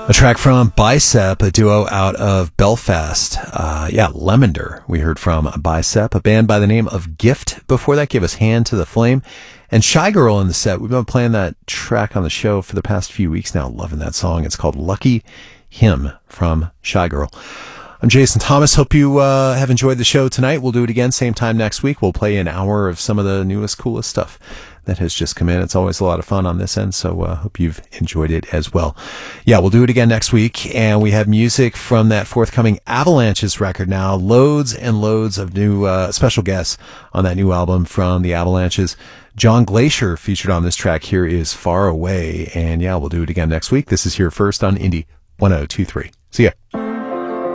A track from Bicep, a duo out of Belfast. Lemonder. We heard from Bicep, a band by the name of Gift. Before that, gave us Hand to the Flame. And Shy Girl in the set. We've been playing that track on the show for the past few weeks now. Loving that song. It's called Lucky Him from Shy Girl. I'm Jason Thomas. Hope you have enjoyed the show tonight. We'll do it again same time next week. We'll play an hour of some of the newest, coolest stuff that has just come in. It's always a lot of fun on this end, so hope you've enjoyed it as well. Yeah, we'll do it again next week, and we have music from that forthcoming Avalanches record now. Loads and loads of new special guests on that new album from the Avalanches. John Glacier featured on this track. Here is Far Away, and yeah, we'll do it again next week. This is Here First on Indie 1023. See ya.